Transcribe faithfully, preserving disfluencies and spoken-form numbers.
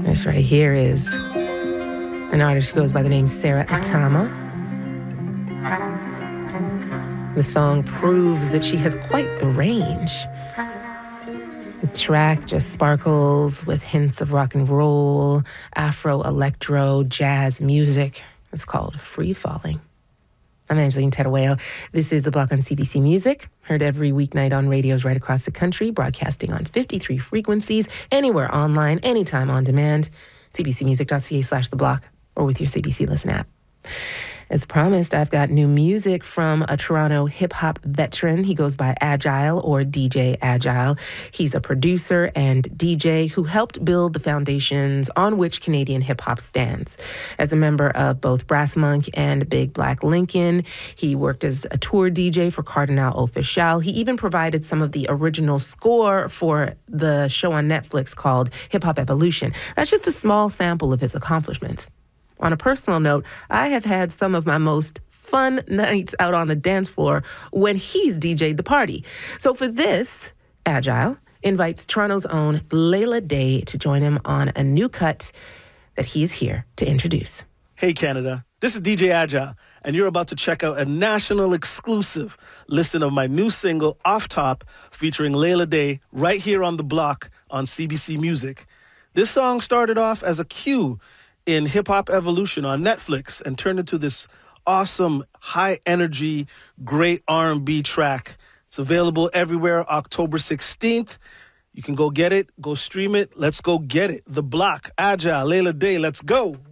This right here is an artist who goes by the name Sarah Atama. The song proves that she has quite the range. The track just sparkles with hints of rock and roll, Afro, electro, jazz music. It's called Free Falling. I'm Angeline Tedaweo. This is The Block on C B C Music, heard every weeknight on radios right across the country, broadcasting on fifty-three frequencies, anywhere online, anytime on demand, cbcmusic.ca slash The Block, or with your C B C Listen app. As promised, I've got new music from a Toronto hip-hop veteran. He goes by Agile, or D J Agile. He's a producer and D J who helped build the foundations on which Canadian hip-hop stands. As a member of both Brass Monk and Big Black Lincoln, he worked as a tour D J for Cardinal Offishall. He even provided some of the original score for the show on Netflix called Hip Hop Evolution. That's just a small sample of his accomplishments. On a personal note, I have had some of my most fun nights out on the dance floor when he's D J'd the party. So for this, Agile invites Toronto's own Layla Day to join him on a new cut that he's here to introduce. Hey, Canada. This is D J Agile, and you're about to check out a national exclusive listen of my new single, Off Top, featuring Layla Day, right here on The Block on C B C Music. This song started off as a cue in Hip Hop Evolution on Netflix and turned into this awesome, high-energy, great R and B track. It's available everywhere October sixteenth. You can go get it, go stream it. Let's go get it. The Block, Agile, Layla Day, let's go.